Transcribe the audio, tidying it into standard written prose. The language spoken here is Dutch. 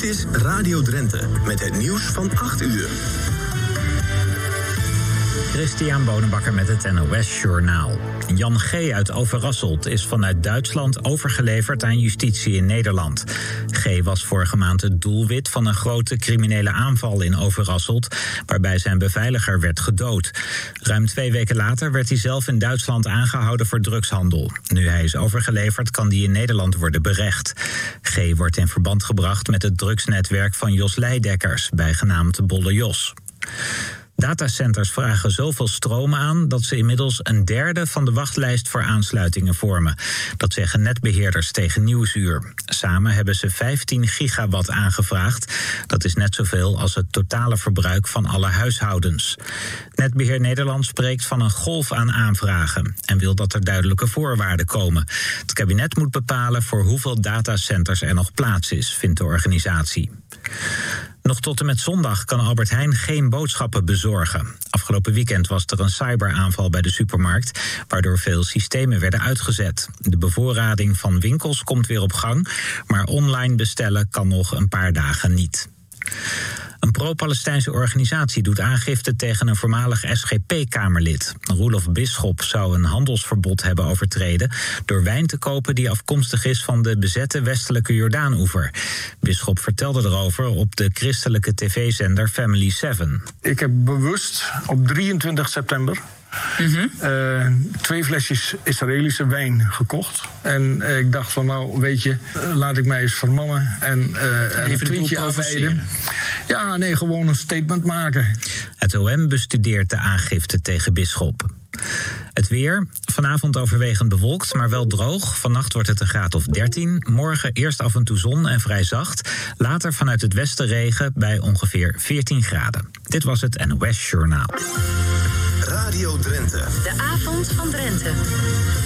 is Radio Drenthe met het nieuws van 8 uur. Christian Bonenbakker met het NOS Journaal. Jan G. uit Overasselt is vanuit Duitsland overgeleverd aan justitie in Nederland. G. was vorige maand het doelwit van een grote criminele aanval in Overasselt, waarbij zijn beveiliger werd gedood. Ruim 2 weken later werd hij zelf in Duitsland aangehouden voor drugshandel. Nu hij is overgeleverd, kan hij in Nederland worden berecht. G. wordt in verband gebracht met het drugsnetwerk van Jos Leidekkers, bijgenaamd Bolle Jos. Datacenters vragen zoveel stroom aan dat ze inmiddels 1/3 van de wachtlijst voor aansluitingen vormen. Dat zeggen netbeheerders tegen Nieuwsuur. Samen hebben ze 15 gigawatt aangevraagd. Dat is net zoveel als het totale verbruik van alle huishoudens. Netbeheer Nederland spreekt van een golf aan aanvragen en wil dat er duidelijke voorwaarden komen. Het kabinet moet bepalen voor hoeveel datacenters er nog plaats is, vindt de organisatie. Nog tot en met zondag kan Albert Heijn geen boodschappen bezorgen. Afgelopen weekend was er een cyberaanval bij de supermarkt, waardoor veel systemen werden uitgezet. De bevoorrading van winkels komt weer op gang, maar online bestellen kan nog een paar dagen niet. Een pro-Palestijnse organisatie doet aangifte tegen een voormalig SGP-kamerlid. Roelof Bisschop zou een handelsverbod hebben overtreden door wijn te kopen die afkomstig is van de bezette westelijke Jordaanoever. Bisschop vertelde erover op de christelijke tv-zender Family 7. Ik heb bewust op 23 september 2 flesjes Israëlische wijn gekocht. En ik dacht van nou, weet je, laat ik mij eens vermannen en een tweetje afwijden. Ja, nee, gewoon een statement maken. Het OM bestudeert de aangifte tegen Bisschop. Het weer. Vanavond overwegend bewolkt, maar wel droog. Vannacht wordt het een graad of 13. Morgen eerst af en toe zon en vrij zacht. Later vanuit het westen regen bij ongeveer 14 graden. Dit was het NOS Journaal. Radio Drenthe. De avond van Drenthe.